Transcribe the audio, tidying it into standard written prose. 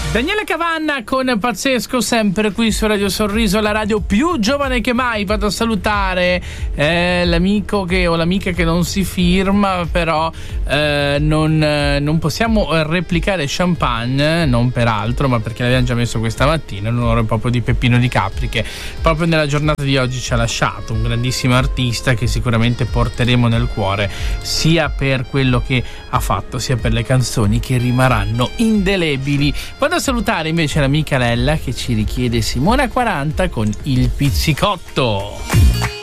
Daniele Cavanna con Pazzesco, sempre qui su Radio Sorriso, la radio più giovane che mai. Vado a salutare l'amico o l'amica che non si firma, però non possiamo replicare champagne, non per altro, ma perché l'abbiamo già messo questa mattina, in onore proprio di Peppino Di Capri, che proprio nella giornata di oggi ci ha lasciato, un grandissimo artista che sicuramente porteremo nel cuore, sia per quello che ha fatto, sia per le canzoni che rimarranno indelebili. Vado a salutare invece l'amica Lella che ci richiede Simona 40 con Il Pizzicotto.